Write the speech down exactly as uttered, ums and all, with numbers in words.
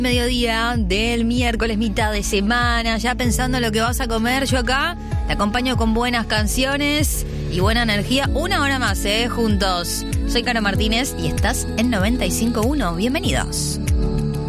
Mediodía del miércoles, mitad de semana, ya pensando en lo que vas a comer. Yo acá te acompaño con buenas canciones y buena energía. Una hora más, ¿eh? Juntos. Soy Caro Martínez y estás en noventa y cinco punto uno. Bienvenidos.